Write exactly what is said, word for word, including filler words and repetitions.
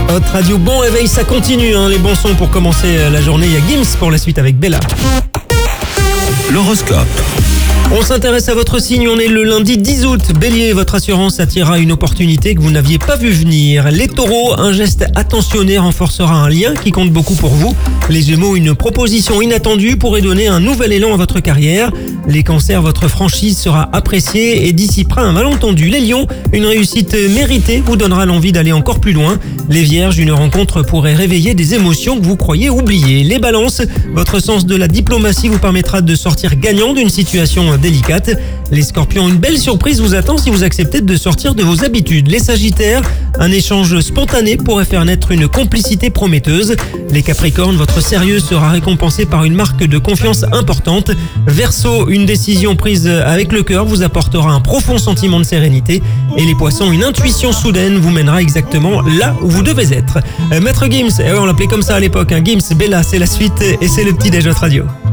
Hot Radio, bon réveil, ça continue, hein, les bons sons pour commencer la journée. Il y a Gims pour la suite avec Bella. L'horoscope. On s'intéresse à votre signe, on est le lundi dix août. Bélier, votre assurance attirera une opportunité que vous n'aviez pas vu venir. Les taureaux, un geste attentionné renforcera un lien qui compte beaucoup pour vous. Les gémeaux, une proposition inattendue pourrait donner un nouvel élan à votre carrière. Les cancers, votre franchise sera appréciée et dissipera un malentendu. Les lions, une réussite méritée vous donnera l'envie d'aller encore plus loin. Les vierges, une rencontre pourrait réveiller des émotions que vous croyez oubliées. Les balances, votre sens de la diplomatie vous permettra de sortir gagnant d'une situation délicate. Les scorpions, une belle surprise vous attend si vous acceptez de sortir de vos habitudes. Les sagittaires, un échange spontané pourrait faire naître une complicité prometteuse. Les capricornes, votre sérieux sera récompensé par une marque de confiance importante. Verseau, une décision prise avec le cœur vous apportera un profond sentiment de sérénité. Et les poissons, une intuition soudaine vous mènera exactement là où vous devez être. Euh, Maître Gims, eh ouais, on l'appelait comme ça à l'époque, hein, Gims, Bella, c'est la suite et c'est le petit déj Hot Radio.